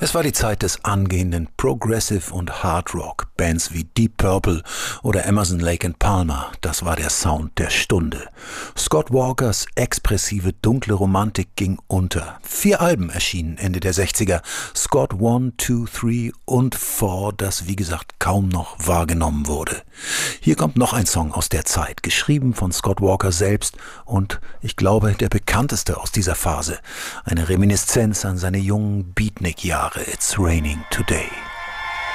Es war die Zeit des angehenden Progressive und Hard Rock. Bands wie Deep Purple oder Emerson, Lake and Palmer, das war der Sound der Stunde. Scott Walkers expressive dunkle Romantik ging unter. 4 Alben erschienen Ende der 60er. Scott 1, 2, 3 und 4, das wie gesagt kaum noch wahrgenommen wurde. Hier kommt noch ein Song aus der Zeit, geschrieben von Scott Walker selbst und ich glaube der bekannteste aus dieser Phase. Eine Reminiszenz an seine jungen Beatnik-Jahre. It's Raining Today.